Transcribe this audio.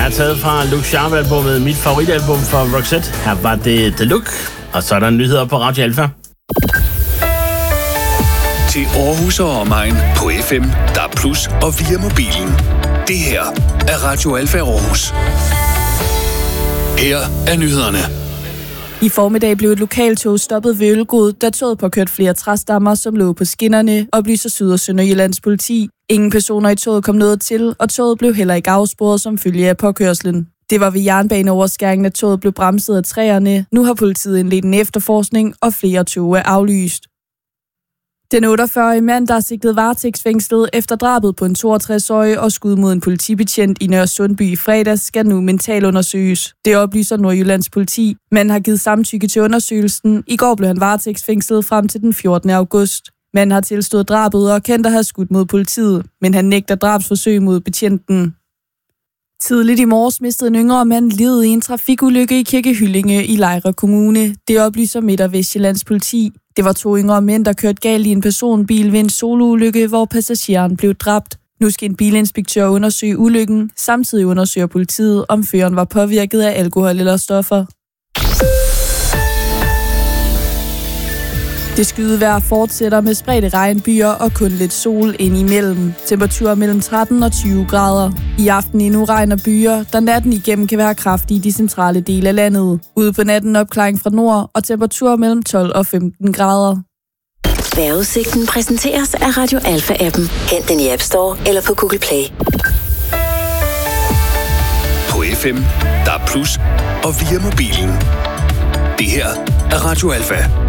er taget fra Look Sharp-albummet, mit favoritalbum for Roxette. Her var det The Look, og så er der nyheder på Radio Alfa. Til Aarhus og omegn på FM, DAB+ og via mobilen. Det her er Radio Alfa Aarhus. Her er nyhederne. I formiddag blev et lokaltog stoppet ved Ølgod, da toget påkørte flere træstammer, som lå på skinnerne, oplyser Syd- og Sønderjyllands politi. Ingen personer i toget kom noget til, og toget blev heller ikke afsporet som følge af påkørslen. Det var ved jernbaneoverskæringen, at toget blev bremset af træerne. Nu har politiet indledt en efterforskning, og flere tog er aflyst. Den 48-årige mand, der er sigtet varetægtsfængslet efter drabet på en 62-årig og skud mod en politibetjent i Nørre Sundby i fredags, skal nu mentalundersøges. Det oplyser Nordjyllands politi. Manden har givet samtykke til undersøgelsen. I går blev han varetægtsfængslet frem til den 14. august. Manden har tilstået drabet og kendt at have skudt mod politiet, men han nægter drabsforsøg mod betjenten. Tidligt i morges mistede en yngre mand livet i en trafikulykke i Kirkehyllinge i Lejre Kommune. Det oplyser Midt- og Vestjyllands politi. Det var 2 yngre mænd, der kørte galt i en personbil ved en soloulykke, hvor passageren blev dræbt. Nu skal en bilinspektør undersøge ulykken. Samtidig undersøger politiet, om føreren var påvirket af alkohol eller stoffer. Det skydevejr fortsætter med spredte regnbyer og kun lidt sol indimellem. Temperaturer mellem 13 og 20 grader. I aften endnu regn og byer, der natten igennem kan være kraftige i de centrale dele af landet. Ude på natten opklaring fra nord og temperaturer mellem 12 og 15 grader. Vejrudsigten præsenteres af Radio Alfa-appen. Hent den i App Store eller på Google Play. På FM, DAB+ og via mobilen. Det her er Radio Alfa.